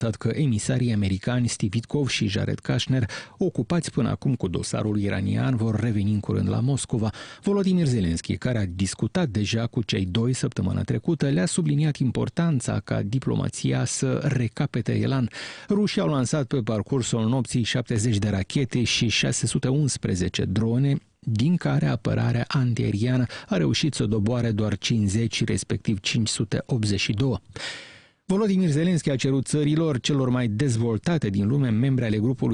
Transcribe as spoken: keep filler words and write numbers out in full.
că emisarii americani Steve Witkoff și Jared Kushner, ocupați până acum cu dosarul iranian, vor reveni în curând la Moscova. Volodymyr Zelensky, care a discutat deja cu cei doi săptămâna trecută, le-a subliniat importanța ca diplomația să recapete elan. Rușii au lansat pe parcursul nopții șaptezeci de rachete și șase sute unsprezece drone, din care apărarea antiaeriană a reușit să doboare doar cincizeci, respectiv cinci sute optzeci și doi. Volodymyr Zelensky a cerut țărilor celor mai dezvoltate din lume, membre ale grupului